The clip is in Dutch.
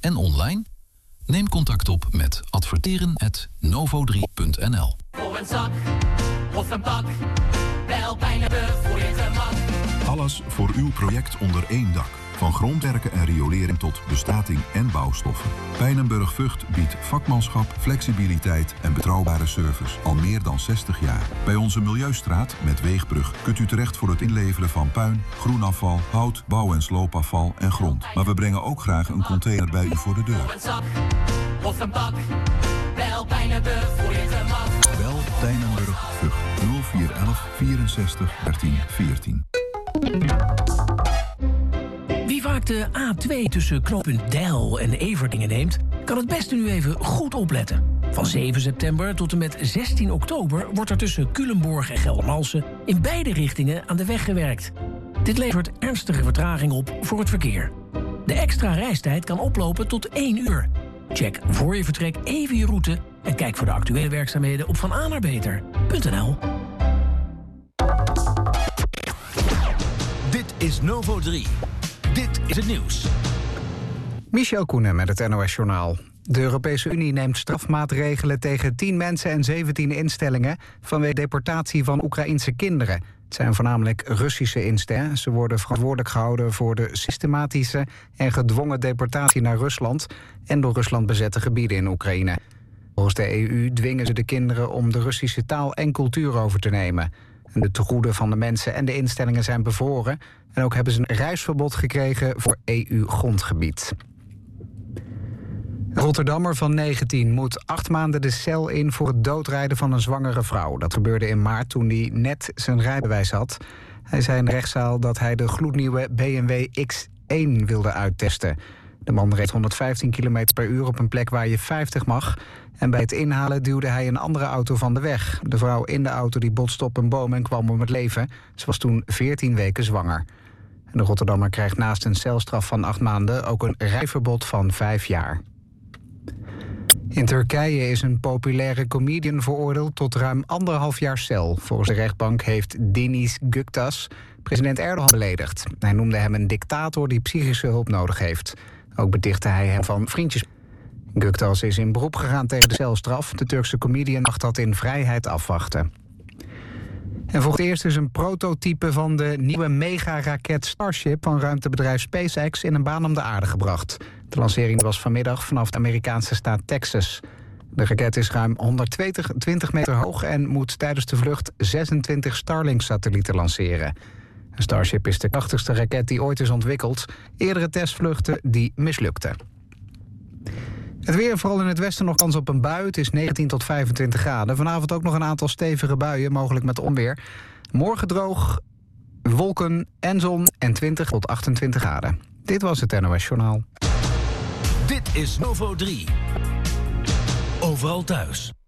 en online? Neem contact op met adverteren@novo3.nl. Voor een zak of een pak, bel Pijnenburg voor je gemak. Alles voor uw project onder één dak. Van grondwerken en riolering tot bestating en bouwstoffen. Pijnenburg Vught biedt vakmanschap, flexibiliteit en betrouwbare service al meer dan 60 jaar. Bij onze Milieustraat met Weegbrug kunt u terecht voor het inleveren van puin, groenafval, hout, bouw- en sloopafval en grond. Maar we brengen ook graag een container bij u voor de deur. Voor een zak of een pak, bel Pijnenburg voor je gemak. Bel Pijnenburg Vught 0411 64 13 14. Wie vaak de A2 tussen knooppunt Deil en Everdingen neemt, kan het beste nu even goed opletten. Van 7 september tot en met 16 oktober wordt er tussen Culemborg en Geldermalsen in beide richtingen aan de weg gewerkt. Dit levert ernstige vertraging op voor het verkeer. De extra reistijd kan oplopen tot 1 uur. Check voor je vertrek even je route en kijk voor de actuele werkzaamheden op vananaarbeter.nl. Dit is Novo 3. Dit is het nieuws. Michel Koenen met het NOS-journaal. De Europese Unie neemt strafmaatregelen tegen 10 mensen en 17 instellingen vanwege deportatie van Oekraïense kinderen. Het zijn voornamelijk Russische instellingen. Ze worden verantwoordelijk gehouden voor de systematische en gedwongen deportatie naar Rusland en door Rusland bezette gebieden in Oekraïne. Volgens de EU dwingen ze de kinderen om de Russische taal en cultuur over te nemen. En de tegoeden van de mensen en de instellingen zijn bevroren. En ook hebben ze een reisverbod gekregen voor EU-grondgebied. Een Rotterdammer van 19 moet 8 maanden de cel in voor het doodrijden van een zwangere vrouw. Dat gebeurde in maart toen hij net zijn rijbewijs had. Hij zei in de rechtszaal dat hij de gloednieuwe BMW X1 wilde uittesten. De man reed 115 km per uur op een plek waar je 50 mag. En bij het inhalen duwde hij een andere auto van de weg. De vrouw in de auto die botste op een boom en kwam om het leven. Ze was toen 14 weken zwanger. En de Rotterdammer krijgt naast een celstraf van 8 maanden ook een rijverbod van 5 jaar. In Turkije is een populaire comedian veroordeeld tot ruim 1,5 jaar cel. Volgens de rechtbank heeft Deniz Göktaş president Erdogan beledigd. Hij noemde hem een dictator die psychische hulp nodig heeft. Ook betichtte hij hem van vriendjes. Göktaş is in beroep gegaan tegen de celstraf. De Turkse comedian mag dat in vrijheid afwachten. En voor het eerst is een prototype van de nieuwe megaraket Starship van ruimtebedrijf SpaceX in een baan om de aarde gebracht. De lancering was vanmiddag vanaf de Amerikaanse staat Texas. De raket is ruim 120 meter hoog en moet tijdens de vlucht 26 Starlink-satellieten lanceren. Starship is de krachtigste raket die ooit is ontwikkeld. Eerdere testvluchten die mislukten. Het weer, vooral in het westen nog kans op een bui. Het is 19 tot 25 graden. Vanavond ook nog een aantal stevige buien, mogelijk met onweer. Morgen droog, wolken en zon en 20 tot 28 graden. Dit was het NOS Journaal. Dit is Novo 3. Overal thuis.